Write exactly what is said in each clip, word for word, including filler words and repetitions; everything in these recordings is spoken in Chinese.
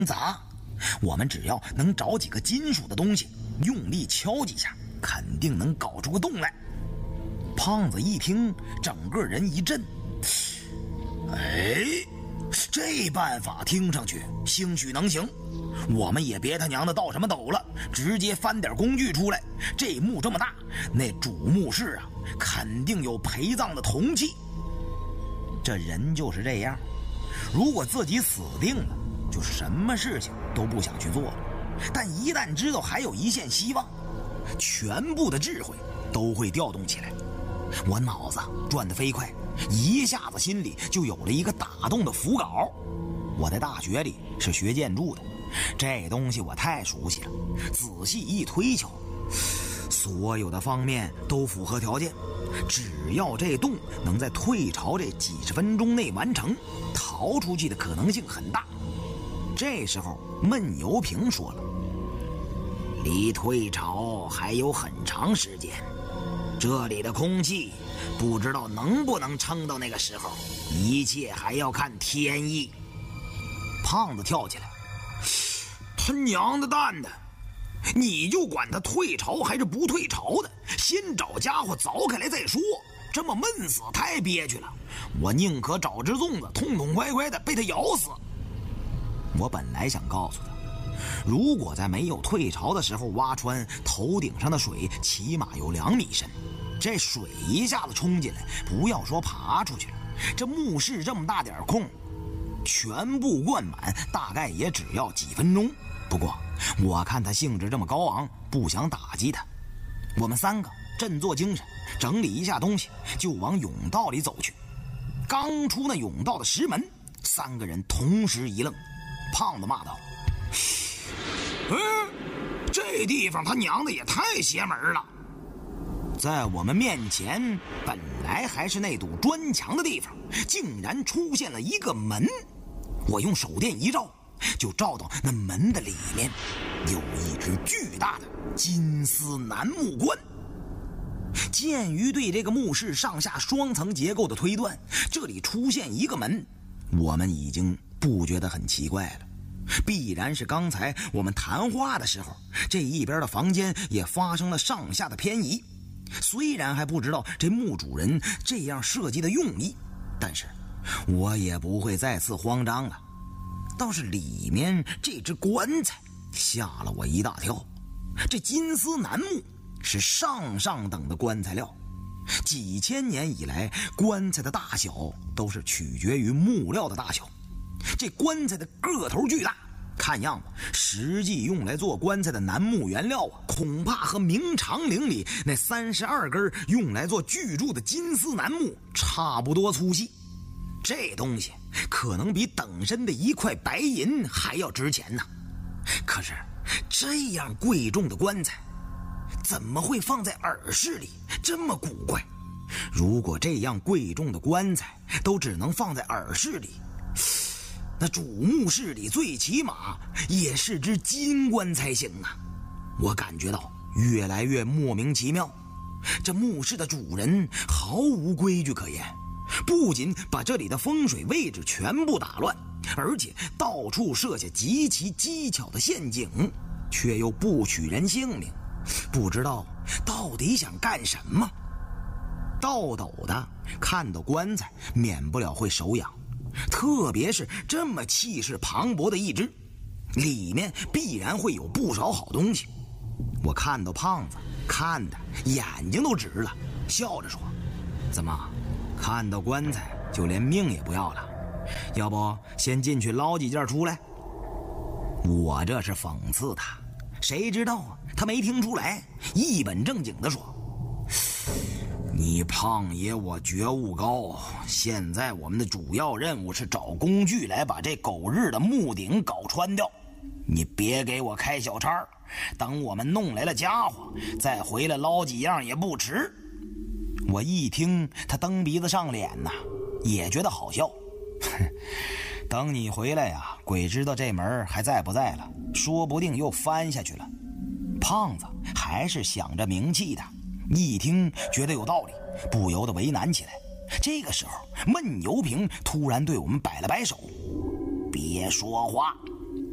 砸，我们只要能找几个金属的东西，用力敲几下，肯定能搞出个洞来。胖子一听，整个人一震。哎，这办法听上去兴许能行，我们也别他娘的倒什么斗了，直接翻点工具出来。这墓这么大，那主墓室啊，肯定有陪葬的铜器。这人就是这样，如果自己死定了，就什么事情都不想去做了，但一旦知道还有一线希望，全部的智慧都会调动起来。我脑子转得飞快，一下子心里就有了一个打动的符稿。我在大学里是学建筑的，这东西我太熟悉了，仔细一推敲，所有的方面都符合条件，只要这洞能在退潮这几十分钟内完成，逃出去的可能性很大。这时候闷油瓶说了，离退潮还有很长时间，这里的空气不知道能不能撑到那个时候，一切还要看天意。胖子跳起来，他娘的蛋的，你就管他退潮还是不退潮的，先找家伙凿开来再说，这么闷死太憋屈了，我宁可找只粽子痛痛快快的被他咬死。我本来想告诉他，如果在没有退潮的时候挖穿，头顶上的水起码有两米深，这水一下子冲进来，不要说爬出去了，这墓室这么大点空，全部灌满大概也只要几分钟。不过我看他兴致这么高昂，不想打击他。我们三个振作精神，整理一下东西，就往甬道里走去。刚出那甬道的石门，三个人同时一愣。胖子骂道，嗯，这地方他娘的也太邪门了。在我们面前本来还是那堵砖墙的地方，竟然出现了一个门。我用手电一照，就照到那门的里面有一只巨大的金丝楠木棺。鉴于对这个墓室上下双层结构的推断，这里出现一个门，我们已经不觉得很奇怪了，必然是刚才我们谈话的时候，这一边的房间也发生了上下的偏移。虽然还不知道这墓主人这样设计的用意，但是我也不会再次慌张了。倒是里面这只棺材吓了我一大跳。这金丝楠木是上上等的棺材料，几千年以来，棺材的大小都是取决于木料的大小。这棺材的个头巨大，看样子实际用来做棺材的楠木原料啊，恐怕和明长陵里那三十二根用来做巨柱的金丝楠木差不多粗细。这东西可能比等身的一块白银还要值钱呢。可是这样贵重的棺材怎么会放在耳室里，这么古怪。如果这样贵重的棺材都只能放在耳室里，那主墓室里最起码也是只金棺才行啊。我感觉到越来越莫名其妙，这墓室的主人毫无规矩可言，不仅把这里的风水位置全部打乱，而且到处设下极其机巧的陷阱，却又不取人性命，不知道到底想干什么。倒斗的看到棺材免不了会手痒，特别是这么气势磅礴的一只，里面必然会有不少好东西。我看到胖子看的眼睛都直了，笑着说，怎么看到棺材就连命也不要了？要不先进去捞几件出来？我这是讽刺他，谁知道啊，他没听出来，一本正经地说，你胖爷我觉悟高，现在我们的主要任务是找工具来把这狗日的木顶搞穿掉，你别给我开小差，等我们弄来了家伙再回来捞几样也不迟。我一听他蹬鼻子上脸呐，也觉得好笑。等你回来呀，鬼知道这门还在不在了，说不定又翻下去了。胖子还是想着名气的，一听觉得有道理，不由得为难起来。这个时候闷油瓶突然对我们摆了摆手，别说话。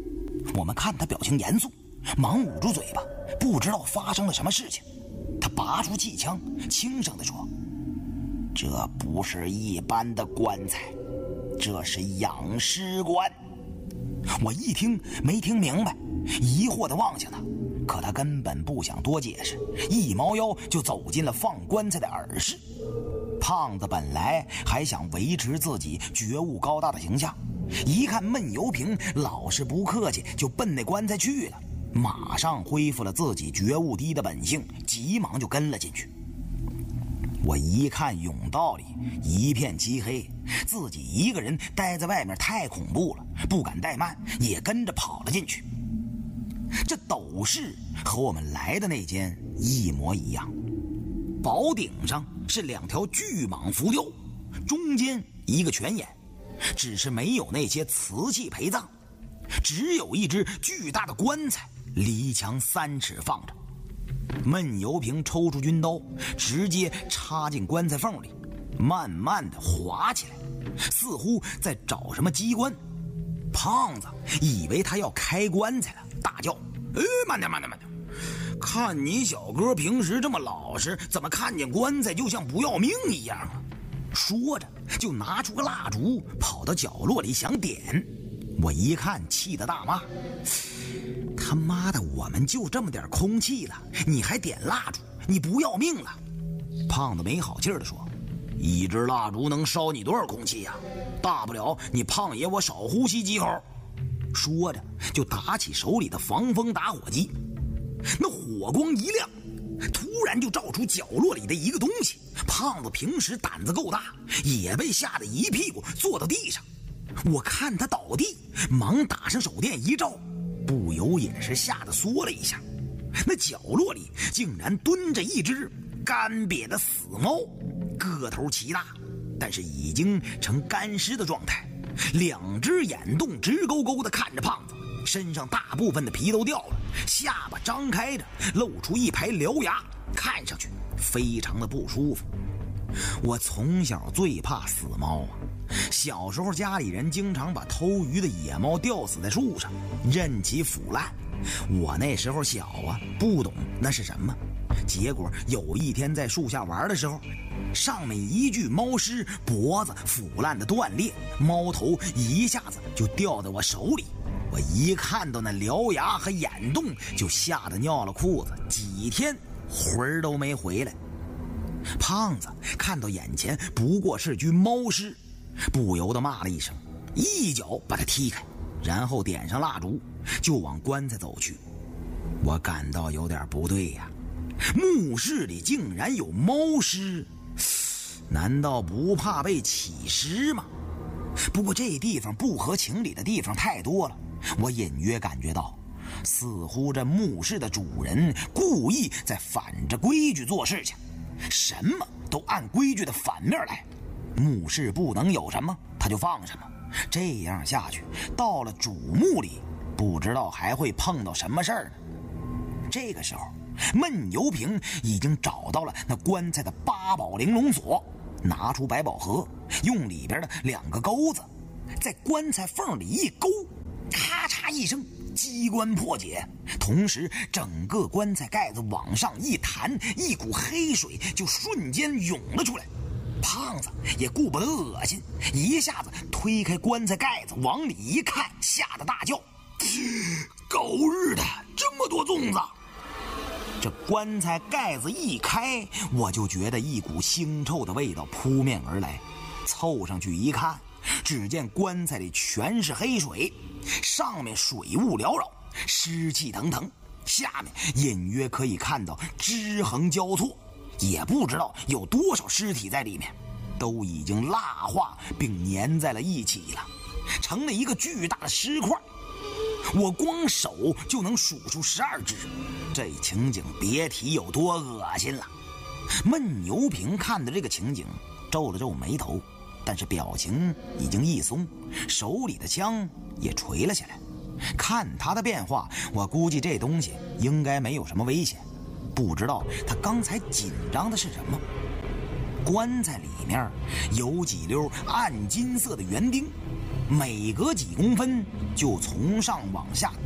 我们看他表情严肃，忙捂住嘴巴，不知道发生了什么事情。他拔出气枪，轻声地说：“这不是一般的棺材，这是养尸棺。”我一听没听明白，疑惑地望向他，可他根本不想多解释，一猫腰就走进了放棺材的耳室。胖子本来还想维持自己觉悟高大的形象，一看闷油瓶老是不客气就奔那棺材去了，马上恢复了自己觉悟低的本性，急忙就跟了进去。我一看甬道里一片漆黑，自己一个人待在外面太恐怖了，不敢怠慢，也跟着跑了进去。这斗室和我们来的那间一模一样，宝顶上是两条巨蟒浮雕，中间一个泉眼，只是没有那些瓷器陪葬，只有一只巨大的棺材离墙三尺放着。闷油瓶抽出军刀，直接插进棺材缝里，慢慢的滑起来，似乎在找什么机关。胖子以为他要开棺材了，大叫：“哎，慢点慢点慢点！看你小哥平时这么老实，怎么看见棺材就像不要命一样啊？”说着就拿出个蜡烛，跑到角落里想点。我一看，气得大骂：“他妈的，我们就这么点空气了，你还点蜡烛，你不要命了？”胖子没好气地说：“一支蜡烛能烧你多少空气呀？大不了你胖爷我少呼吸几口。”说着就打起手里的防风打火机，那火光一亮，突然就照出角落里的一个东西。胖子平时胆子够大，也被吓得一屁股坐到地上。我看他倒地，忙打上手电一照，不由也是吓得缩了一下。那角落里竟然蹲着一只干瘪的死猫，个头奇大，但是已经成干尸的状态，两只眼洞直勾勾地看着胖子，身上大部分的皮都掉了，下巴张开着，露出一排獠牙，看上去非常的不舒服。我从小最怕死猫啊，小时候家里人经常把偷鱼的野猫吊死在树上，任其腐烂。我那时候小啊，不懂那是什么，结果有一天在树下玩的时候，上面一具猫尸脖子腐烂的断裂，猫头一下子就掉在我手里。我一看到那獠牙和眼洞，就吓得尿了裤子，几天魂儿都没回来。胖子看到眼前不过是具猫尸，不由得骂了一声，一脚把他踢开，然后点上蜡烛就往棺材走去。我感到有点不对呀，墓室里竟然有猫尸，难道不怕被起尸吗？不过这地方不合情理的地方太多了，我隐约感觉到似乎这墓室的主人故意在反着规矩做事情，什么都按规矩的反面来，墓室不能有什么他就放什么，这样下去到了主墓里不知道还会碰到什么事儿呢。这个时候闷油瓶已经找到了那棺材的八宝玲珑锁，拿出百宝盒，用里边的两个钩子在棺材缝里一勾，咔嚓一声，机关破解，同时整个棺材盖子往上一弹，一股黑水就瞬间涌了出来。胖子也顾不得恶心，一下子推开棺材盖子往里一看，吓得大叫：“狗日的，这么多粽子！”这棺材盖子一开，我就觉得一股腥臭的味道扑面而来，凑上去一看，只见棺材里全是黑水，上面水雾缭绕，湿气腾腾，下面隐约可以看到支横交错，也不知道有多少尸体在里面，都已经蜡化并粘在了一起了，成了一个巨大的尸块。我光手就能数出十二只，这情景别提有多恶心了。闷油瓶看的这个情景，皱了皱眉头，但是表情已经一松，手里的枪也垂了下来。看他的变化，我估计这东西应该没有什么危险，不知道他刚才紧张的是什么。棺材里面有几溜暗金色的圆钉，每隔几公分就从上往下